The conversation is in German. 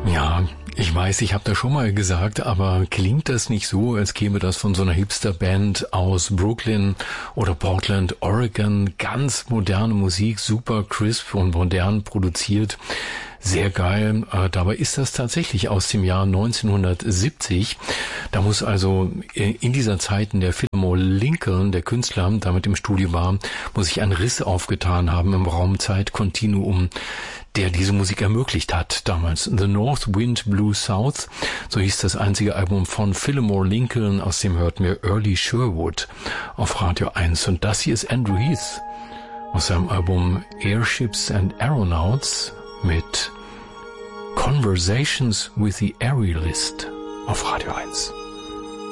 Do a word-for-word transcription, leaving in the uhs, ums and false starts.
Ja, ich weiß, ich habe das schon mal gesagt, aber klingt das nicht so, als käme das von so einer Hipster-Band aus Brooklyn oder Portland, Oregon? Ganz moderne Musik, super crisp und modern produziert. Sehr geil. Äh, dabei ist das tatsächlich aus dem Jahr neunzehnhundertsiebzig. Da muss also in dieser Zeit, in der Fillmore Lincoln, der Künstler, damit im Studio war, muss sich ein Riss aufgetan haben im Raum-Zeit-Kontinuum, der diese Musik ermöglicht hat damals. The North Wind Blew South, so hieß das einzige Album von Fillmore Lincoln, aus dem hörten wir Early Sherwood auf Radio eins. Und das hier ist Andrew Heath aus seinem Album Airships and Aeronauts mit Conversations with the Aerialist auf Radio eins.